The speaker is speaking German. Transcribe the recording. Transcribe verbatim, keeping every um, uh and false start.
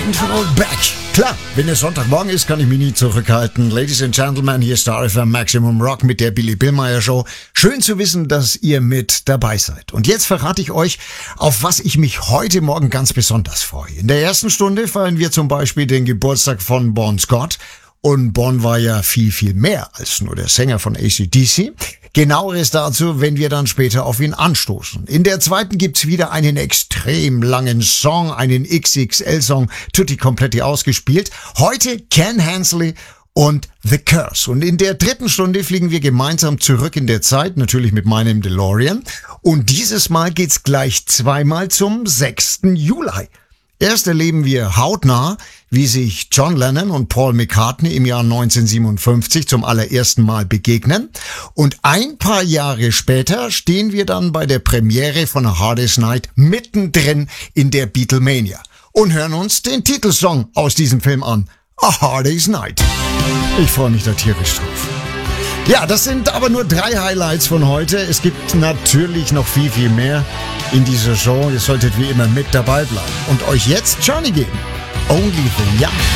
Central Back. Klar, wenn es Sonntagmorgen ist, kann ich mich nie zurückhalten. Ladies and Gentlemen, hier ist Star F M Maximum Rock mit der Billy Billmeyer Show. Schön zu wissen, dass ihr mit dabei seid. Und jetzt verrate ich euch, auf was ich mich heute Morgen ganz besonders freue. In der ersten Stunde feiern wir zum Beispiel den Geburtstag von Bon Scott. Und Bon war ja viel, viel mehr als nur der Sänger von A C D C. Genaueres dazu, wenn wir dann später auf ihn anstoßen. In der zweiten gibt's wieder einen extrem langen Song, einen X X L-Song, tutti kompletti ausgespielt. Heute Ken Hensley und The Curse. Und in der dritten Stunde fliegen wir gemeinsam zurück in der Zeit, natürlich mit meinem DeLorean. Und dieses Mal geht's gleich zweimal zum sechsten Juli. Erst erleben wir hautnah, wie sich John Lennon und Paul McCartney im Jahr neunzehnhundertsiebenundfünfzig zum allerersten Mal begegnen. Und ein paar Jahre später stehen wir dann bei der Premiere von A Hard Day's Night mittendrin in der Beatlemania und hören uns den Titelsong aus diesem Film an, A Hard Day's Night. Ich freue mich da tierisch drauf. Ja, das sind aber nur drei Highlights von heute. Es gibt natürlich noch viel, viel mehr in dieser Show. Ihr solltet wie immer mit dabei bleiben und euch jetzt Johnny geben. Only the Young.